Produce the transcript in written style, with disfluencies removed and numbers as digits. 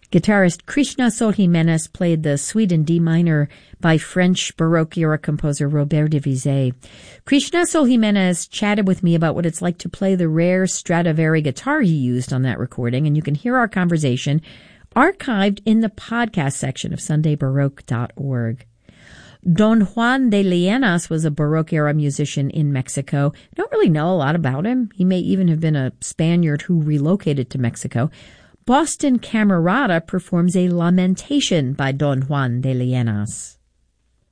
Guitarist Krishna Sol Jimenez played the Suite in D minor by French Baroque-era composer Robert de Vizet. Krishna Sol Jimenez chatted with me about what it's like to play the rare Stradivari guitar he used on that recording, and you can hear our conversation archived in the podcast section of SundayBaroque.org. Don Juan de Lienas was a Baroque-era musician in Mexico. I don't really know a lot about him. He may even have been a Spaniard who relocated to Mexico. Boston Camerata performs a lamentation by Don Juan de Lienas.